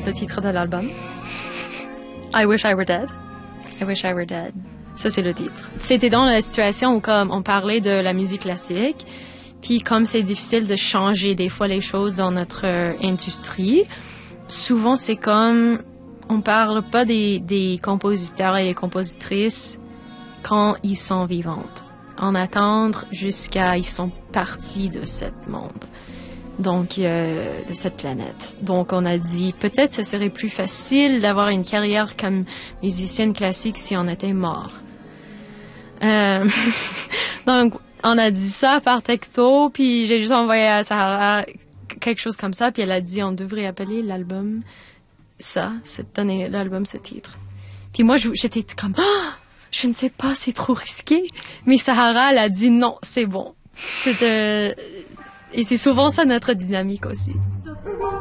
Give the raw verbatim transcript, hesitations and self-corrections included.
le titre de l'album. I Wish I Were Dead. I Wish I Were Dead. Ça, c'est le titre. C'était dans la situation où, comme, on parlait de la musique classique, puis comme c'est difficile de changer des fois les choses dans notre euh, industrie, souvent c'est comme, on parle pas des, des compositeurs et des compositrices quand ils sont vivantes. On attend jusqu'à ils sont partis de ce monde. Donc, euh, de cette planète. Donc, on a dit, peut-être ce serait plus facile d'avoir une carrière comme musicienne classique si on était mort. Euh, donc, on a dit ça par texto, puis j'ai juste envoyé à Sahara quelque chose comme ça, puis elle a dit, on devrait appeler l'album ça, c'est donner l'album ce titre. Puis moi, j'étais comme, ah, je ne sais pas, c'est trop risqué. Mais Sahara, elle a dit, non, c'est bon. C'est de... Et c'est souvent ça notre dynamique aussi.